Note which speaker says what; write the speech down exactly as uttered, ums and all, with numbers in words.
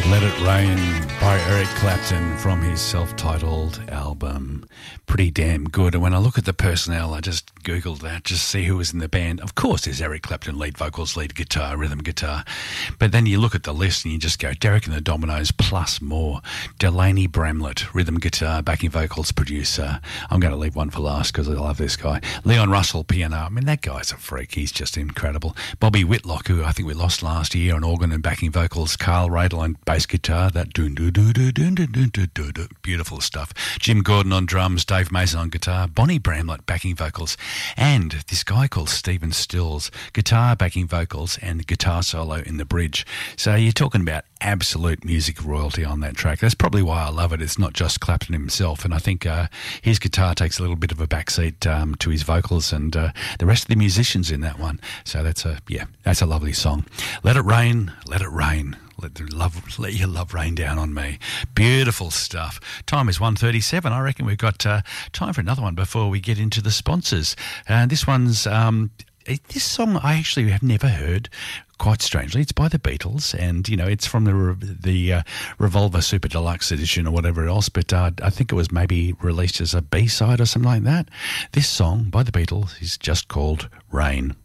Speaker 1: Let It Rain by Eric Clapton from his self-titled album. Pretty damn good. And when I look at the personnel, I just Googled that, just see who was in the band. Of course, there's Eric Clapton, lead vocals, lead guitar, rhythm guitar. But then you look at the list and you just go, Derek and the Dominoes plus more. Delaney Bramlett, rhythm guitar, backing vocals, producer. I'm going to leave one for last because I love this guy. Leon Russell, piano. I mean, that guy's a freak. He's just incredible. Bobby Whitlock, who I think we lost last year on organ and backing vocals. Carl Radel on bass guitar. That doon doo doo doo doo doo doo doo doo doo. Beautiful stuff. Jim Gordon on drums. Dave Mason on guitar. Bonnie Bramlett, backing vocals. And this guy called Stephen Stills, guitar, backing vocals, and guitar solo in the bridge. So you're talking about absolute music royalty on that track. That's probably why I love it. It's not just Clapton himself, and I think uh, his guitar takes a little bit of a backseat um, to his vocals and uh, the rest of the musicians in that one. So that's a yeah, that's a lovely song. Let It Rain, Let It Rain. Let, the love, let your love rain down on me. Beautiful stuff. Time is one thirty-seven. I reckon we've got uh, time for another one before we get into the sponsors. Uh, this one's... Um, this song I actually have never heard. Quite strangely, it's by the Beatles, and you know it's from the the uh, Revolver Super Deluxe edition or whatever else. But uh, I think it was maybe released as a B side or something like that. This song by the Beatles is just called Rain.